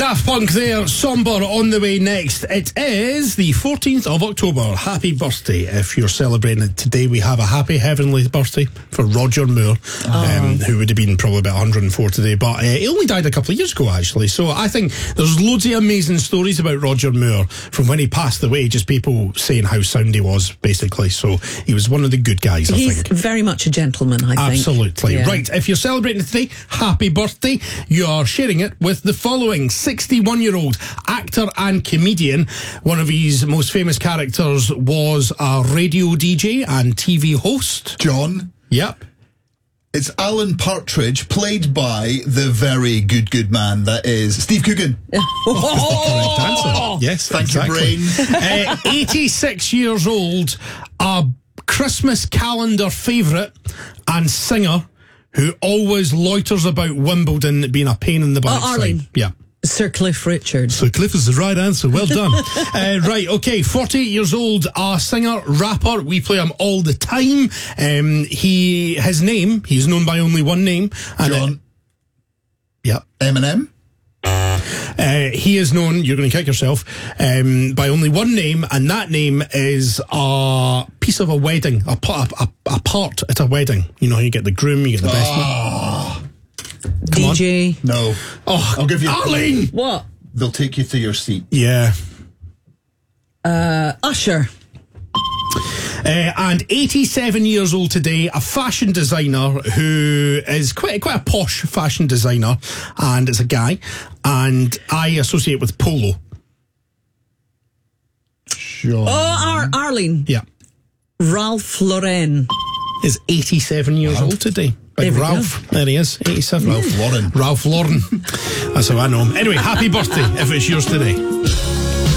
Daft Punk there, Somber on the way next. It is the 14th of October. Happy birthday if you're celebrating it today. We have a happy heavenly birthday for Roger Moore, who would have been probably about 104 today, but he only died a couple of years ago actually. So I think there's loads of amazing stories about Roger Moore from when he passed away, just people saying how sound he was basically. So he was one of the good guys, I think. He's very much a gentleman, I think. Absolutely. Yeah. Right, if you're celebrating it today, happy birthday. You're sharing it with the following: 61-year-old actor and comedian. One of his most famous characters was a radio DJ and TV host. John? Yep. It's Alan Partridge, played by the very good man that is Steve Coogan. Correct answer. Yes, Thank exactly. you, brain. 86 years old, a Christmas calendar favourite and singer who always loiters about Wimbledon being a pain in the backside. Arlene. Yeah. Sir Cliff Richard. Sir Cliff is the right answer. Well done. Right, okay. 48 years old, a singer, rapper. We play him all the time. His name, he's known by only one name. And John. Yeah. Eminem. He is known, you're going to kick yourself, by only one name, and that name is a piece of a wedding, a part at a wedding. You know how you get the groom, you get the best man. DJ. No. Oh, I'll give you Arlene! What? They'll take you to your seat. Yeah. Usher. And 87 years old today, a fashion designer who is quite a posh fashion designer, and it's a guy, and I associate with polo. Sure. Oh, Arlene. Yeah. Ralph Lauren. Is 87 years old today. Big There we Ralph. There he is, 87. Ralph Lauren. Ralph Lauren. That's how I know him. Anyway, happy birthday if it's yours today.